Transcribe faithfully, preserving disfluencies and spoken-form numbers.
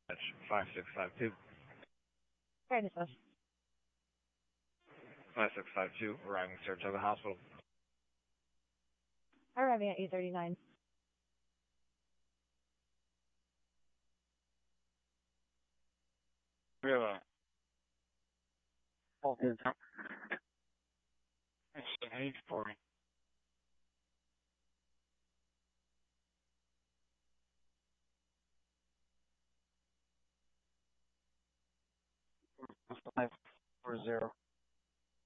That's five six five two. Very nice. five six five two, arriving Saratoga Hospital. Arriving at eight thirty-nine. We have a call here. It's an eight forty. Five four zero.